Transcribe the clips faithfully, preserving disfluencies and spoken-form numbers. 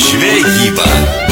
žvejyba.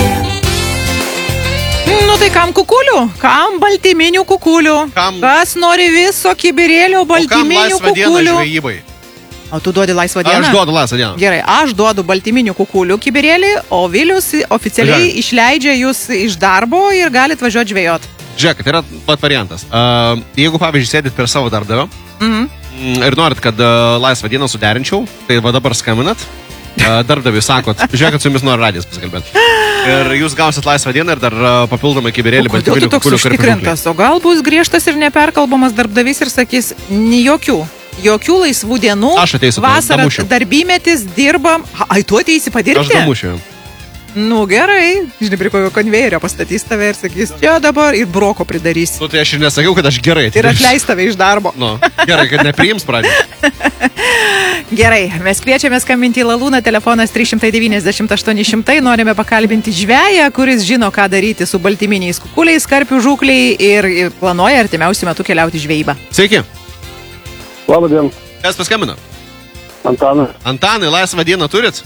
Nu tai kam kukulių? Kam baltyminių kukulių? Kam? Kas nori viso kibirėlio baltyminių O kam laisvą dieną kukulių? žvejybai? O tu duodi laisvą dieną? Aš duodu laisvą dieną. Gerai, aš duodu baltyminių kukulių kibirėlį, o Vilius oficialiai Gerai. išleidžia jūs iš darbo ir galite važiuoti žvejot. Žiūrėk, tai yra pat variantas. Uh, jeigu, pavyzdžiui, sėdit per savo darbdavio Mhm. ir norit, kad uh, laisvą dieną suderinčiau, tai va dabar skambinat, uh, darbdaviui sakot, žiūrėk, kad su jumis nori radijas pasikalbėti. Ir jūs gausit laisvą dieną ir dar uh, papildomai kibirėlį Kodėl tu baltyminių toks kukulių karpių žūklei. užtikrintas? O gal bus griežtas ir neperkalbamas darbdavys ir sakys, "Ni jokių. Jokių laisvų dienų. Aš ateisiu, Vasarą damušiu. darbymetis, dirbam. Ha, ai, tu ateisi padirbti? Aš damušiu. Nu gerai. Žinai, prie kokio konvejerio pastatys tave ir sakys, čia dabar ir broko pridarys. Nu, tai aš ir nesakiau, kad aš gerai. Ir atleis tave iš darbo. Nu, gerai, kad nepriims pradžią. Gerai, mes kviečiame skambinti į Lalūną, telefonas trys devyni aštuoni šimtai, norime pakalbinti žveją, kuris žino, ką daryti su baltyminiais kukuliais, karpių žūkliai ir planuoja artimiausiu metu keliauti žvejybą. Sveiki. Labą dieną, Kas paskambino? Antanas. Antanai, laisvą dieną turit?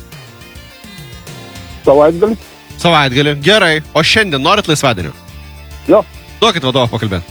Savaitgalį? Savaitgalį. Gerai. O šiandien norit laisvadienio? Jo, Duokit vadovą pakalbėti.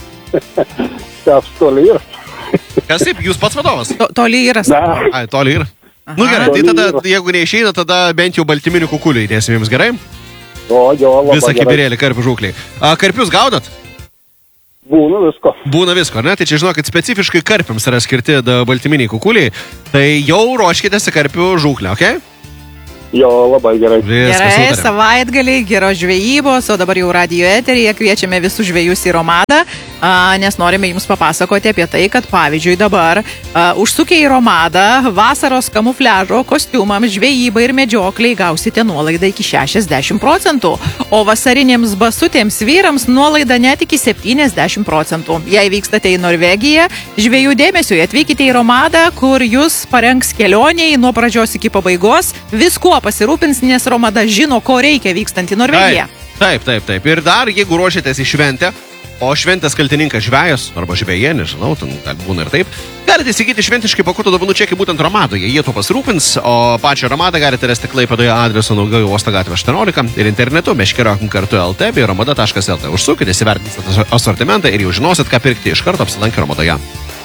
čia toli yra. Kas taip, jūs pats vadovas? To, toli yra. Ne, Ai, toli yra. Nu gerai, tai Toli tada, yra. jeigu neišeina, tada bent jau baltyminių kukulių įdėsim jums, gerai? o jo, labai Visą gerai. kibirėlį karpių žūkliai. A, karpius gaudat? Būna visko. Būna visko, ne? Tai čia žinokit, specifiškai karpiams yra skirti da, baltyminiai kukuliai. Tai jau ruoškitės į karpių žūklę, okei? Okay? Jo, labai gerai. Viskas Gerai, sutarėm. savaitgaliai, geros žvejybos, o dabar jau radio eteryje kviečiame visus žvejus į Romadą, a, nes norime jums papasakoti apie tai, kad pavyzdžiui dabar a, užsukę į Romadą vasaros kamufliažo kostiumams, žvejybai ir medžiokliai gausite nuolaidą iki šešiasdešimt procentų, o vasarinėms basutėms vyrams nuolaida net iki septyniasdešimt procentų. Jei vykstate į Norvegiją, žvejų dėmesiui atvykite į Romadą, kur jūs parengs kelioniai nuo pradžios iki pabaigos, viskuo pasirūpins, nes Romada žino, ko reikia vykstant į Norvegiją. Taip, taip, taip. Ir dar, jeigu ruošiatės į šventę, o šventės kaltininkas žvejas, arba žvejė, nežinau, ten gal būna ir taip, galite įsigyti šventiškai pakuotų dovanų čekį būtent Romadoje. Jie to pasirūpins, o pačią Romadą galite rasti Klaipėdoje adresu Naujojo uosto gatvė aštuoniolika ir internetu meškeriokim kartu lt bei romada taškas lt. Užsukite, įsivertinsite asortimentą ir jau žinosit, ką pirkti iš karto apsilankę Romadoje.